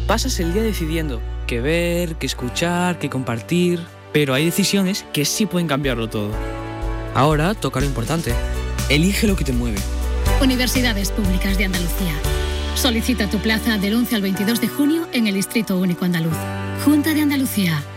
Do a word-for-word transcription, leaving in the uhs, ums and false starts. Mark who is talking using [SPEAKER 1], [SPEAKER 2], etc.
[SPEAKER 1] Pasas el día decidiendo qué ver, qué escuchar, qué compartir, pero hay decisiones que sí pueden cambiarlo todo. Ahora toca lo importante. Elige lo que te mueve.
[SPEAKER 2] Universidades Públicas de Andalucía. Solicita tu plaza del once al veintidós de junio en el Distrito Único Andaluz. Junta de Andalucía.